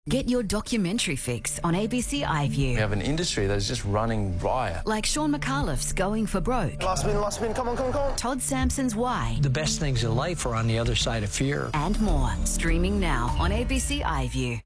Get your documentary fix on ABC iView. We have an industry that is just running riot. Like Sean McAuliffe's Going for Broke. Last spin, come on. Todd Sampson's Why. The best things in life are on the other side of fear. And more. Streaming now on ABC iView.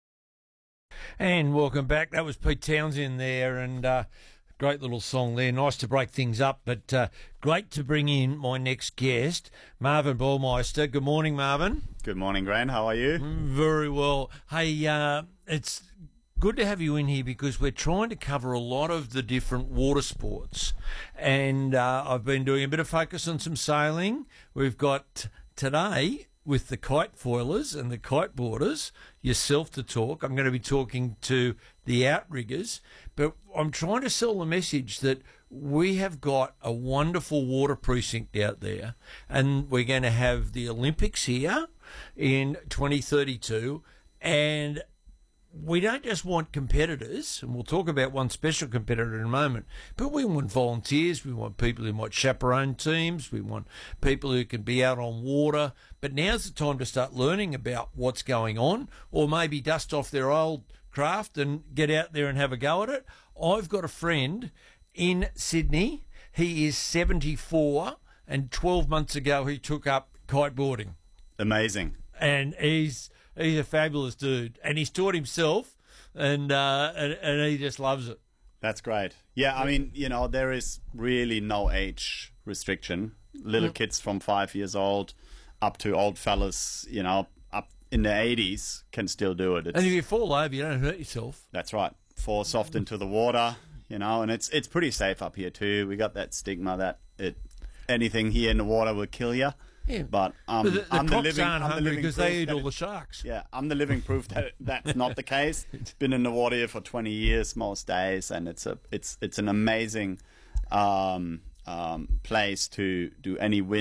And welcome back. That was Pete Townsend there, and great little song there. Nice to break things up, but great to bring in my next guest, Marvin Burmeister. Good morning, Marvin. Good morning, Grant. How are you? Very well. Hey, it's good to have you in here because we're trying to cover a lot of the different water sports, and I've been doing a bit of focus on some sailing. We've got today with the kite foilers and the kite boarders, yourself to talk. I'm going to be talking to the outriggers, but I'm trying to sell the message that we have got a wonderful water precinct out there, and we're going to have the Olympics here in 2032, and we don't just want competitors, and we'll talk about one special competitor in a moment, but we want volunteers, we want people who might chaperone teams, we want people who can be out on water. But now's the time to start learning about what's going on, or maybe dust off their old craft and get out there and have a go at it. I've got a friend in Sydney. He is 74, and 12 months ago he took up kiteboarding. Amazing. And he's a fabulous dude, and he's taught himself, and he just loves it. That's great. Yeah, I mean, there is really no age restriction. Little kids from 5 years old up to old fellas, up in the 80s can still do it. And if you fall over, you don't hurt yourself. That's right. Fall soft into the water, and it's pretty safe up here too. We got that stigma that anything here in the water will kill you. Yeah. But the I'm the cops living, aren't I'm the hungry living because proof they eat that all the sharks. Yeah, I'm the living proof that that's not the case. Been in the water here for 20 years most days, and it's an amazing place to do any wind